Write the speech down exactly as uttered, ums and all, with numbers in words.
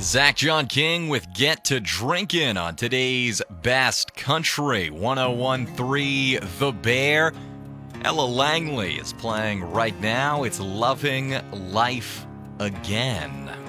Zach John King with Get to Drinkin' on today's Best Country one oh one point three The Bear. Ella Langley is playing right now. It's Loving Life Again.